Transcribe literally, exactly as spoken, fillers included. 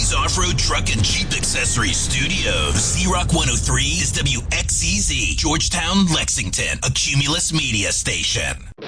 Joey's Off-Road Truck and Jeep Accessories Studios. Z-Rock one oh three is W X Z Z, Georgetown, Lexington, a Cumulus media station.